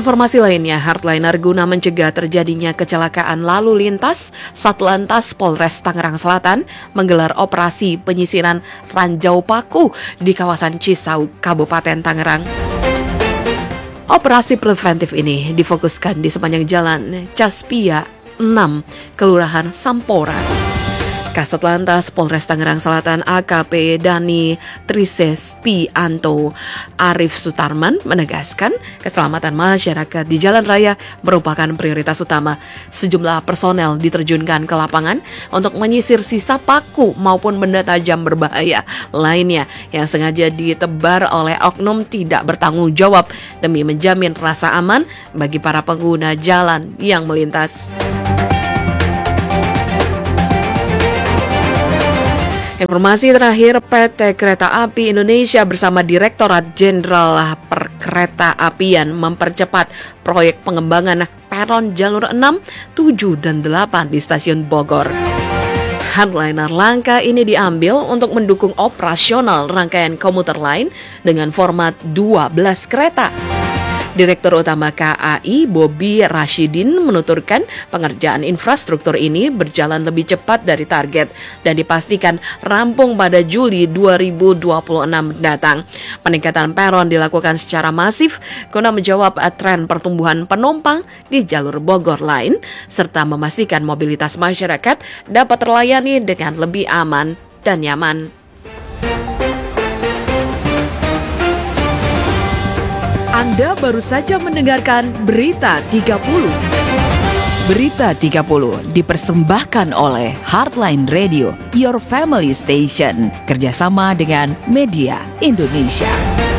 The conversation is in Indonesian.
Informasi lainnya, Hardliner guna mencegah terjadinya kecelakaan lalu lintas, Satlantas Polres Tangerang Selatan menggelar operasi penyisiran Ranjau Paku di kawasan Cisauk, Kabupaten Tangerang. Operasi preventif ini difokuskan di sepanjang jalan Caspia 6, Kelurahan Sampora. Kasat Lantas Polres Tangerang Selatan AKP Dani Trises Pianto Arif Sutarman menegaskan keselamatan masyarakat di jalan raya merupakan prioritas utama. Sejumlah personel diterjunkan ke lapangan untuk menyisir sisa paku maupun benda tajam berbahaya lainnya yang sengaja ditebar oleh oknum tidak bertanggung jawab demi menjamin rasa aman bagi para pengguna jalan yang melintas. Informasi terakhir, PT Kereta Api Indonesia bersama Direktorat Jenderal Perkereta-apian mempercepat proyek pengembangan peron jalur 6, 7, dan 8 di stasiun Bogor. Hardliner langkah ini diambil untuk mendukung operasional rangkaian komuter lain dengan format 12 kereta. Direktur Utama KAI Bobi Rashidin menuturkan pengerjaan infrastruktur ini berjalan lebih cepat dari target dan dipastikan rampung pada Juli 2026 mendatang. Peningkatan peron dilakukan secara masif guna menjawab tren pertumbuhan penumpang di jalur Bogor lain serta memastikan mobilitas masyarakat dapat terlayani dengan lebih aman dan nyaman. Anda baru saja mendengarkan Berita 30. Berita 30 dipersembahkan oleh Hardline Radio, Your Family Station, kerjasama dengan Media Indonesia.